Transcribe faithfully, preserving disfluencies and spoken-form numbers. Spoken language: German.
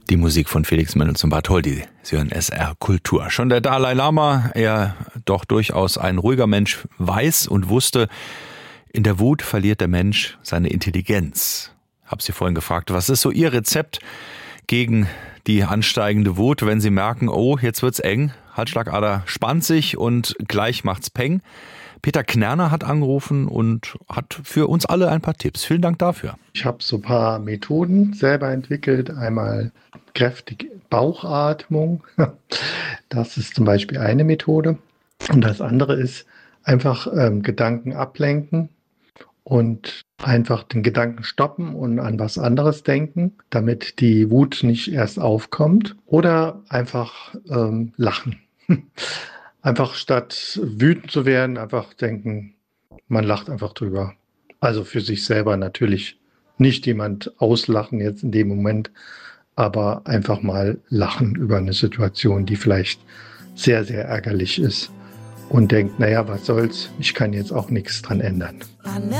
Die Musik von Felix Mendelssohn Bartholdy. Sie hören S R Kultur. Schon der Dalai Lama, er doch durchaus ein ruhiger Mensch, weiß und wusste, in der Wut verliert der Mensch seine Intelligenz. Hab Sie vorhin gefragt, was ist so Ihr Rezept gegen die ansteigende Wut, wenn Sie merken, oh, jetzt wird's eng, Halsschlagader spannt sich und gleich macht's Peng. Peter Knerner hat angerufen und hat für uns alle ein paar Tipps. Vielen Dank dafür. Ich habe so ein paar Methoden selber entwickelt. Einmal kräftige Bauchatmung. Das ist zum Beispiel eine Methode. Und das andere ist einfach ähm, Gedanken ablenken und einfach den Gedanken stoppen und an was anderes denken, damit die Wut nicht erst aufkommt. Oder einfach ähm, lachen. Einfach statt wütend zu werden, einfach denken, man lacht einfach drüber. Also für sich selber natürlich nicht jemand auslachen jetzt in dem Moment, aber einfach mal lachen über eine Situation, die vielleicht sehr, sehr ärgerlich ist und denkt, naja, was soll's, ich kann jetzt auch nichts dran ändern.